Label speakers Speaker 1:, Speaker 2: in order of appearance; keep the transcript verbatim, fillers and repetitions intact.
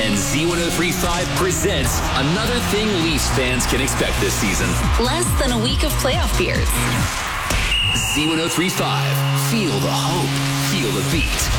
Speaker 1: And Z ten thirty-five presents another thing Leafs fans can expect this season.
Speaker 2: Less than a week of playoff beers.
Speaker 1: Z ten thirty-five. Feel the hope. Feel the beat.